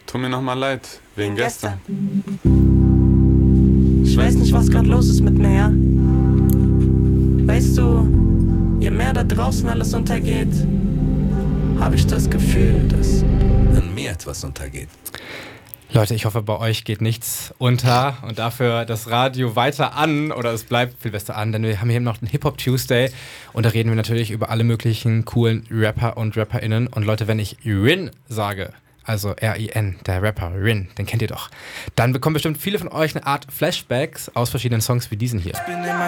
tut mir nochmal leid, wegen gestern. Ich weiß nicht, was grad los ist mit mir, ja? Weißt du, je mehr da draußen alles untergeht, habe ich das Gefühl, dass an mir etwas untergeht. Leute, ich hoffe, bei euch geht nichts unter und dafür das Radio weiter an oder es bleibt viel besser an, denn wir haben hier noch einen Hip-Hop-Tuesday und da reden wir natürlich über alle möglichen coolen Rapper und RapperInnen und Leute, wenn ich Rin sage, also R-I-N, der Rapper Rin, den kennt ihr doch, dann bekommen bestimmt viele von euch eine Art Flashbacks aus verschiedenen Songs wie diesen hier. Ich bin in